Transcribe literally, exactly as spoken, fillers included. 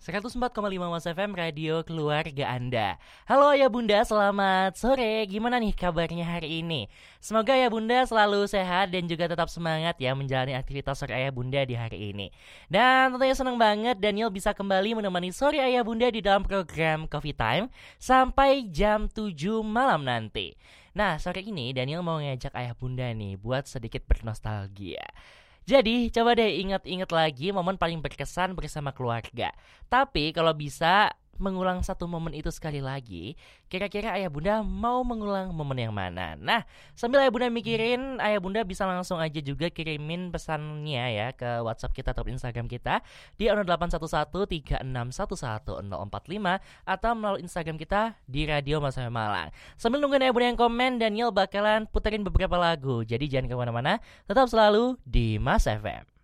seratus empat koma lima Mas F M Radio Keluarga Anda. Halo Ayah Bunda, selamat sore. Gimana nih kabarnya hari ini? Semoga Ayah Bunda selalu sehat dan juga tetap semangat ya menjalani aktivitas sore Ayah Bunda di hari ini. Dan tentunya senang banget Daniel bisa kembali menemani sore Ayah Bunda di dalam program Coffee Time sampai jam tujuh malam nanti. Nah, sore ini Daniel mau ngajak Ayah Bunda nih buat sedikit bernostalgia. Jadi, coba deh ingat-ingat lagi momen paling berkesan bersama keluarga. Tapi kalau bisa mengulang satu momen itu sekali lagi, kira-kira Ayah Bunda mau mengulang momen yang mana? Nah, sambil Ayah Bunda mikirin, Ayah Bunda bisa langsung aja juga kirimin pesannya ya ke WhatsApp kita atau Instagram kita di nol delapan satu satu tiga enam satu satu nol empat lima atau melalui Instagram kita di Radio Mas F M Malang. Sambil nungguin Ayah Bunda yang komen, Daniel bakalan puterin beberapa lagu. Jadi jangan kemana-mana, tetap selalu di Mas F M.